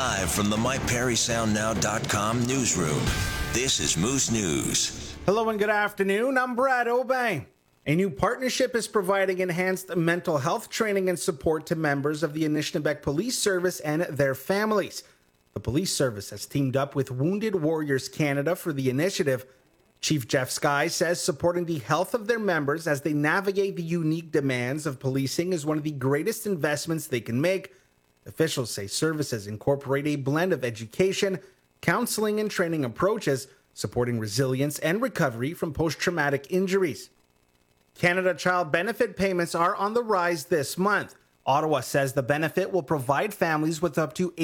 Live from the MyPerrySoundNow.com newsroom, this is Moose News. Hello and good afternoon. I'm Brad Obey. A new partnership is providing enhanced mental health training and support to members of the Anishinaabeg Police Service and their families. The police service has teamed up with Wounded Warriors Canada for the initiative. Chief Jeff Sky says supporting the health of their members as they navigate the unique demands of policing is one of the greatest investments they can make. Officials say services incorporate a blend of education, counseling, and training approaches, supporting resilience and recovery from post-traumatic injuries. Canada Child Benefit payments are on the rise this month. Ottawa says the benefit will provide families with up to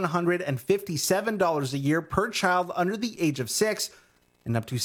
$8,157 a year per child under the age of 6, and up to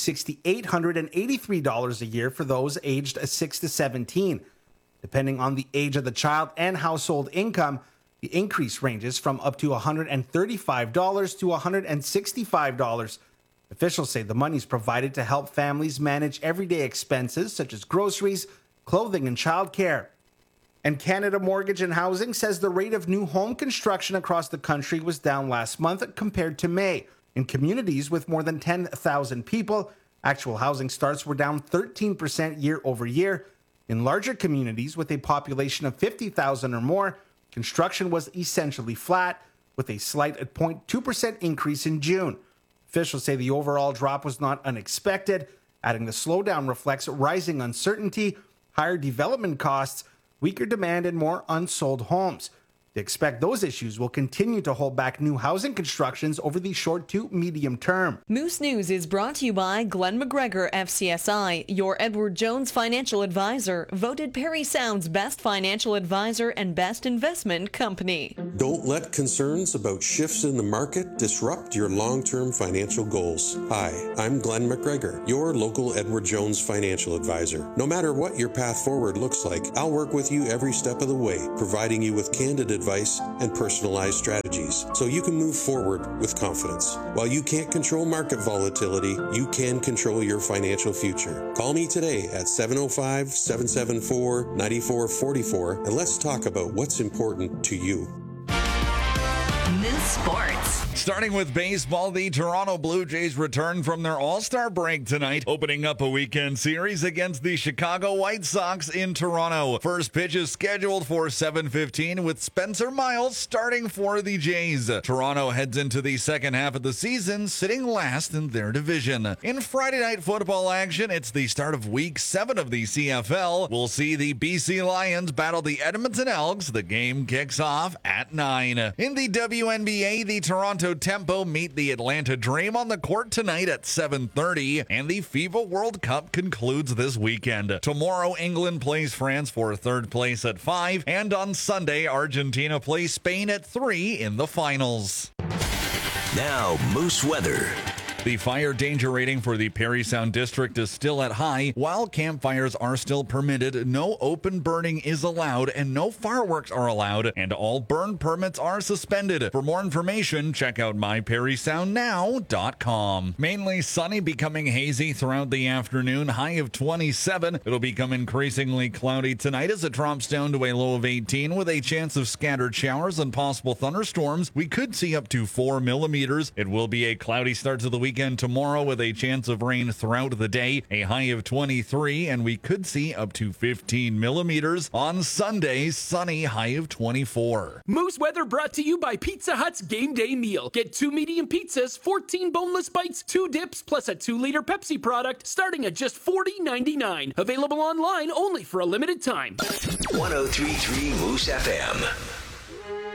$6,883 a year for those aged 6 to 17. Depending on the age of the child and household income, the increase ranges from up to $135 to $165. Officials say the money is provided to help families manage everyday expenses such as groceries, clothing, and childcare. And Canada Mortgage and Housing says the rate of new home construction across the country was down last month compared to May. In communities with more than 10,000 people, actual housing starts were down 13% year over year. In larger communities with a population of 50,000 or more, construction was essentially flat, with a slight 0.2% increase in June. Officials say the overall drop was not unexpected, adding the slowdown reflects rising uncertainty, higher development costs, weaker demand, and more unsold homes. They expect those issues will continue to hold back new housing constructions over the short to medium term. Moose News is brought to you by Glenn McGregor FCSI, your Edward Jones financial advisor, voted Parry Sound's best financial advisor and best investment company. Don't let concerns about shifts in the market disrupt your long-term financial goals. Hi, I'm Glenn McGregor, your local Edward Jones financial advisor. No matter what your path forward looks like, I'll work with you every step of the way, providing you with candid advice and personalized strategies so you can move forward with confidence. While you can't control market volatility, you can control your financial future. Call me today at 705-774-9444 and let's talk about what's important to you. Moose Sports. Starting with baseball, the Toronto Blue Jays return from their All-Star break tonight, opening up a weekend series against the Chicago White Sox in Toronto. First pitch is scheduled for 7:15 with Spencer Miles starting for the Jays. Toronto heads into the second half of the season, sitting last in their division. In Friday night football action, it's the start of Week 7 of the CFL. We'll see the BC Lions battle the Edmonton Elks. The game kicks off at 9. In the WNBA, the Toronto Tempo meet the Atlanta Dream on the court tonight at 7:30, and the FIBA World Cup concludes this weekend. Tomorrow, England plays France for third place at 5, and on Sunday, Argentina plays Spain at 3 in the finals. Now, Moose weather. The fire danger rating for the Parry Sound District is still at high. While campfires are still permitted, no open burning is allowed and no fireworks are allowed, and all burn permits are suspended. For more information, check out myperrysoundnow.com. Mainly sunny, becoming hazy throughout the afternoon, high of 27. It'll become increasingly cloudy tonight as it drops down to a low of 18 with a chance of scattered showers and possible thunderstorms. We could see up to 4 millimeters. It will be a cloudy start to the weekend tomorrow with a chance of rain throughout the day, a high of 23, and we could see up to 15 millimeters. On Sunday, sunny, high of 24. Moose weather brought to you by Pizza Hut's Game Day Meal. Get 2 medium pizzas, 14 boneless bites, 2 dips, plus a 2-liter Pepsi product starting at just $40.99. Available online only for a limited time. 103.3 Moose FM.